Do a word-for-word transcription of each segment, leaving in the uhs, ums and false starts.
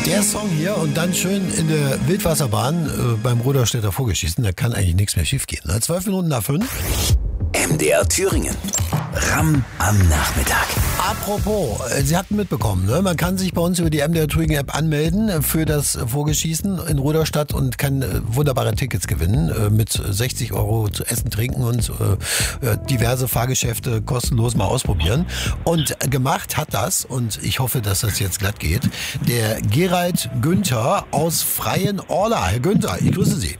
Der Song hier und dann schön in der Wildwasserbahn äh, beim Rudolstädter Vogelschießen, da kann eigentlich nichts mehr schief gehen. Ne? Zwölf Minuten nach fünf. M D R Thüringen. Ramm am Nachmittag. Apropos, äh, Sie hatten mitbekommen, ne? Man kann sich bei uns über die M D R Thüringen App anmelden für das Vogelschießen in Rudolstadt und kann äh, wunderbare Tickets gewinnen äh, mit sechzig Euro zu essen, trinken und äh, diverse Fahrgeschäfte kostenlos mal ausprobieren. Und gemacht hat das, und ich hoffe, dass das jetzt glatt geht, der Gerald Günther aus Freien Orla. Herr Günther, ich grüße Sie.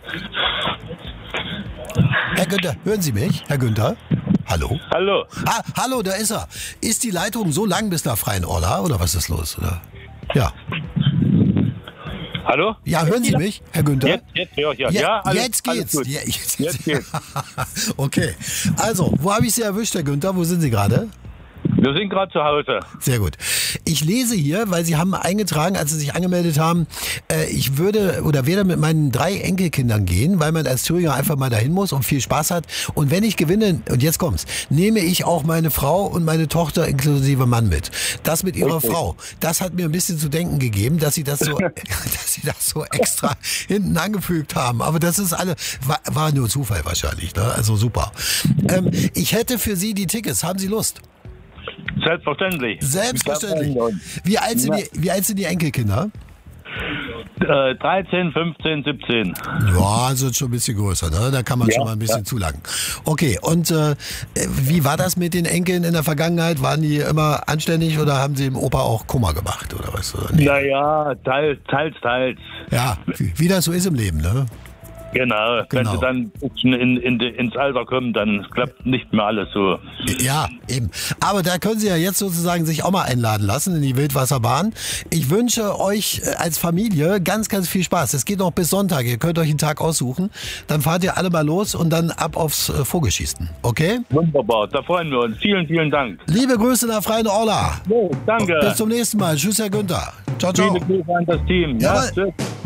Herr Günther, hören Sie mich? Herr Günther? Hallo? Hallo. Ah, hallo, da ist er. Ist die Leitung so lang bis nach Freien Orla oder was ist los? Oder? Ja. Hallo? Ja, hören Sie mich, Herr Günther? Jetzt, jetzt höre ich ja. Ja, ja alles, jetzt alles geht's. gut. Ja, jetzt, Jetzt geht's. Okay. Also, wo habe ich Sie erwischt, Herr Günther? Wo sind Sie gerade? Wir sind gerade zu Hause. Sehr gut. Ich lese hier, weil Sie haben eingetragen, als Sie sich angemeldet haben, äh, ich würde oder werde mit meinen drei Enkelkindern gehen, weil man als Thüringer einfach mal dahin muss und viel Spaß hat. Und wenn ich gewinne, und jetzt kommt's, nehme ich auch meine Frau und meine Tochter inklusive Mann mit. Das mit Ihrer Okay. Frau, das hat mir ein bisschen zu denken gegeben, dass Sie das so, dass Sie das so extra hinten angefügt haben. Aber das ist alle, war, war nur Zufall wahrscheinlich, ne? Also super. Ähm, ich hätte für Sie die Tickets. Haben Sie Lust? Selbstverständlich. Selbstverständlich. Wie alt sind die, wie alt sind die Enkelkinder? Äh, dreizehn, fünfzehn, siebzehn. Ja, also schon ein bisschen größer, ne? Da kann man Ja, schon mal ein bisschen ja. zulangen. Okay, und äh, wie war das mit den Enkeln in der Vergangenheit? Waren die immer anständig oder haben sie dem Opa auch Kummer gemacht? Oder was? Nee. Naja, teils, teils, teils. Ja, wie, wie das so ist im Leben, ne? Genau. Wenn Genau. sie dann ein bisschen in, in, die- ins Alter kommen, dann klappt nicht mehr alles so. Ja, eben. Aber da können Sie ja jetzt sozusagen sich auch mal einladen lassen in die Wildwasserbahn. Ich wünsche euch äh, als Familie ganz, ganz viel Spaß. Es geht noch bis Sonntag. Ihr könnt euch einen Tag aussuchen. Dann fahrt ihr alle mal los und dann ab aufs äh, Vogelschießen. Okay? Wunderbar, da freuen wir uns. Vielen, vielen Dank. Liebe Grüße nach Freien Orla. Jo, danke. Bis zum nächsten Mal. Tschüss, Herr Günther. Ciao, ciao. Viele Grüße an das Team. Ja, Jawohl. tschüss.